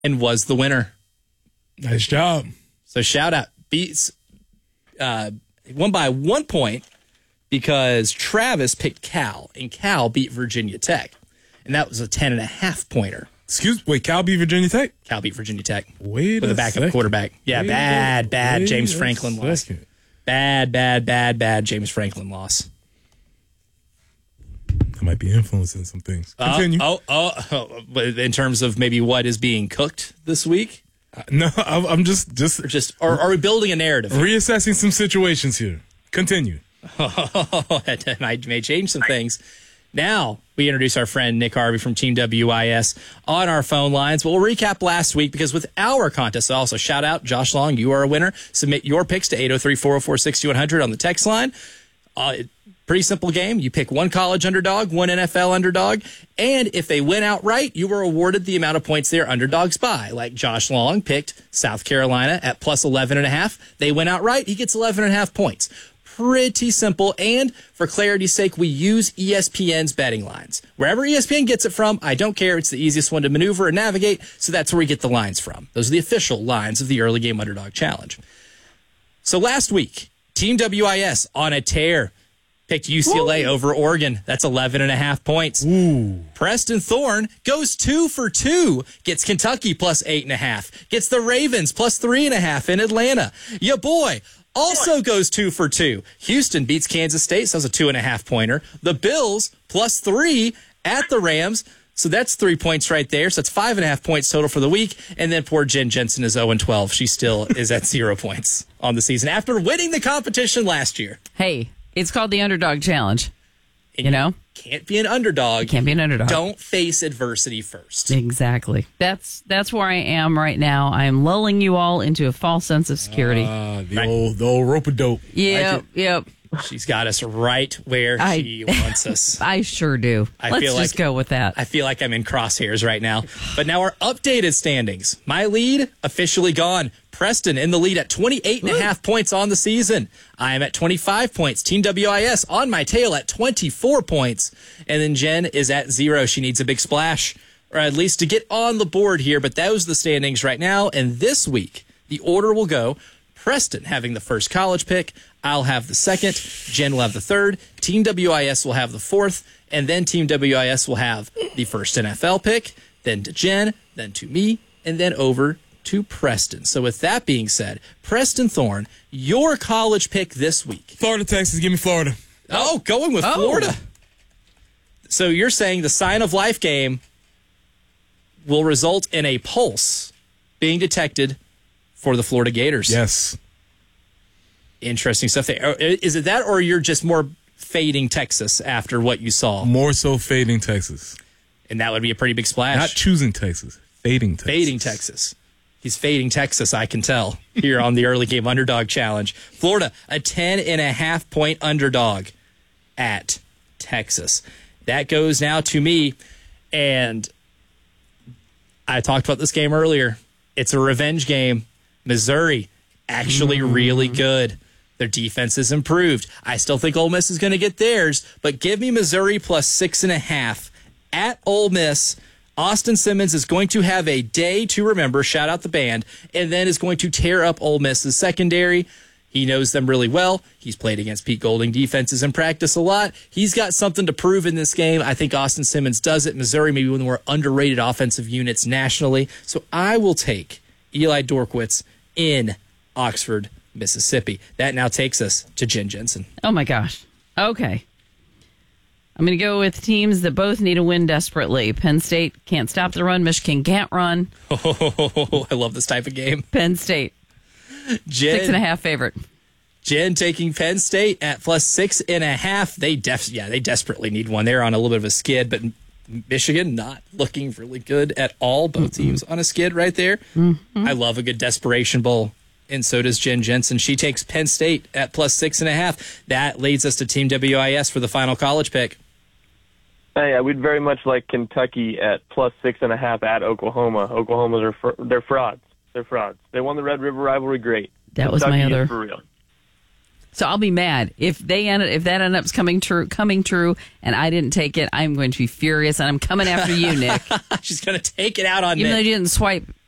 and was the winner. Nice job. So shout out. Won by 1 point because Travis picked Cal, and Cal beat Virginia Tech. And that was a 10.5 pointer. Cal beat Virginia Tech? Cal beat Virginia Tech. With a backup quarterback. Yeah, bad James Franklin loss. Bad James Franklin loss. I might be influencing some things. Continue. In terms of maybe what is being cooked this week? No, I'm just or are we building a narrative? Reassessing some situations here. Continue. That may change some things. Now, we introduce our friend Nick Harvey from Team WIS on our phone lines. But we'll recap last week because with our contest, also shout out Josh Long, you are a winner. Submit your picks to 803-404-6100 on the text line. Pretty simple game. You pick one college underdog, one NFL underdog, and if they win outright, you were awarded the amount of points they are underdogs by. Like Josh Long picked South Carolina at plus 11.5. They win outright, he gets 11.5 points. Pretty simple, and for clarity's sake, we use ESPN's betting lines. Wherever ESPN gets it from, I don't care. It's the easiest one to maneuver and navigate, so that's where we get the lines from. Those are the official lines of the Early Game Underdog Challenge. So last week, Team WIS on a tear. Picked UCLA over Oregon. That's 11.5 points. Ooh. Preston Thorne goes 2 for 2. Gets Kentucky plus 8.5. Gets the Ravens plus 3.5 in Atlanta. Ya boy also goes 2 for 2. Houston beats Kansas State, so that's a 2.5 pointer. The Bills plus 3 at the Rams. So that's 3 points right there. So that's 5.5 points total for the week. And then poor Jen Jensen is 0-12. She still is at 0 points on the season after winning the competition last year. Hey. It's called the Underdog Challenge. You know? Can't be an underdog. Can't be an underdog. Don't face adversity first. Exactly. That's where I am right now. I am lulling you all into a false sense of security. The old rope-a-dope. Yep. She's got us right where she wants us. I sure do. Let's just go with that. I feel like I'm in crosshairs right now. But now our updated standings. My lead officially gone. Preston in the lead at 28.5 points on the season. I am at 25 points. Team WIS on my tail at 24 points. And then Jen is at 0. She needs a big splash, or at least to get on the board here. But those are the standings right now. And this week, the order will go Preston having the first college pick. I'll have the second. Jen will have the third. Team WIS will have the fourth. And then Team WIS will have the first NFL pick. Then to Jen. Then to me. And then over to Preston. So with that being said, Preston Thorne, your college pick this week. Florida, Texas. Give me Florida. Oh, going with Florida. So you're saying the Sign of Life game will result in a pulse being detected for the Florida Gators. Yes. Interesting stuff there. Is it that, or you're just more fading Texas after what you saw? More so fading Texas. And that would be a pretty big splash. Not choosing Texas. Fading Texas. Fading Texas. He's fading Texas, I can tell, here on the Early Game Underdog Challenge. Florida, a 10.5 point underdog at Texas. That goes now to me, and I talked about this game earlier. It's a revenge game. Missouri, actually really good. Their defense is improved. I still think Ole Miss is going to get theirs, but give me Missouri plus 6.5 at Ole Miss. Austin Simmons is going to have a day to remember, shout out the band, and then is going to tear up Ole Miss's secondary. He knows them really well. He's played against Pete Golding defenses in practice a lot. He's got something to prove in this game. I think Austin Simmons does it. Missouri may be one of the more underrated offensive units nationally. So I will take Eli Dorkwitz in Oxford, Mississippi. That now takes us to Jen Jensen. Oh, my gosh. Okay. I'm going to go with teams that both need a win desperately. Penn State can't stop the run. Michigan can't run. Oh, I love this type of game. Penn State. Jen, 6.5 favorite. Jen taking Penn State at plus 6.5. They desperately need one. They're on a little bit of a skid, but Michigan not looking really good at all. Both teams on a skid right there. I love a good desperation bowl, and so does Jen Jensen. She takes Penn State at plus 6.5. That leads us to Team WIS for the final college pick. Hey, I would very much like Kentucky at plus 6.5 at Oklahoma. Oklahoma's they're frauds. They're frauds. They won the Red River rivalry. Great. That Kentucky was my other. For real. So I'll be mad if that ends up coming true, and I didn't take it. I'm going to be furious, and I'm coming after you, Nick. She's going to take it out on Even Nick. though you didn't swipe